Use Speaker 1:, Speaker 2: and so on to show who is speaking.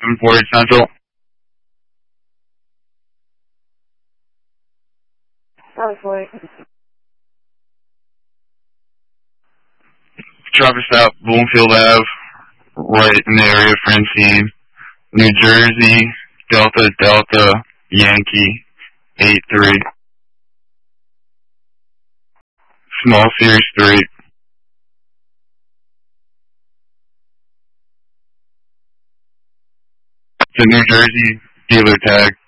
Speaker 1: 748 Central. Traffic stop, Bloomfield Ave, right in the area of Francine, New Jersey, Delta Delta Yankee 83. Small Series 3. It's a New Jersey dealer tag.